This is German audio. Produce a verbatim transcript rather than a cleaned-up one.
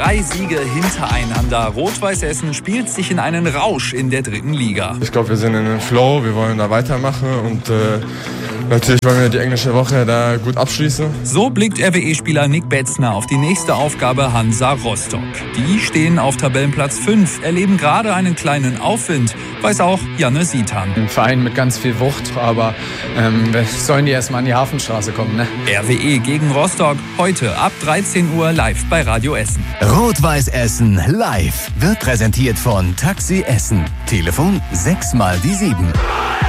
Drei Siege hintereinander. Rot-Weiß Essen spielt sich in einen Rausch in der dritten Liga. Ich glaube, wir sind in einem Flow, wir wollen da weitermachen und äh, natürlich wollen wir die englische Woche da gut abschließen. So blickt R W E-Spieler Nick Betzner auf die nächste Aufgabe Hansa Rostock. Die stehen auf Tabellenplatz fünf, erleben gerade einen kleinen Aufwind, weiß auch Janne Sietan. Ein Verein mit ganz viel Wucht, aber ähm, sollen die erstmal an die Hafenstraße kommen, ne? R W E gegen Rostock, heute ab dreizehn Uhr live bei Radio Essen. Rot-Weiß Essen live wird präsentiert von Taxi Essen. Telefon sechs mal die sieben.